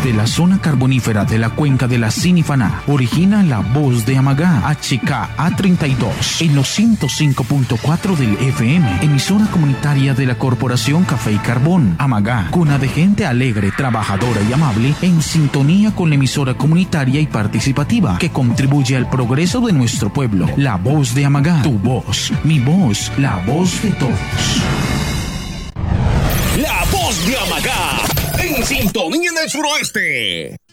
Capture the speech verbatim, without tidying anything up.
Desde la zona carbonífera de la cuenca de la Sinifaná, origina la voz de Amagá, H K A treinta y dos, en los ciento cinco punto cuatro del F M, emisora comunitaria de la Corporación Café y Carbón. Amagá, cuna de gente alegre, trabajadora y amable, en sintonía con la emisora comunitaria y participativa, que contribuye al progreso de nuestro pueblo. La voz de Amagá, tu voz, mi voz, la voz de todos. La voz de Amagá, en sintonía en el suroeste.